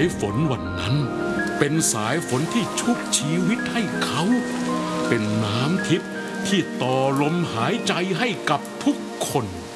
ฝนวันนั้นเป็นสายฝนที่ชุบชีวิตให้เขาเป็นน้ำทิพย์ที่ต่อลมหายใจให้กับทุกคน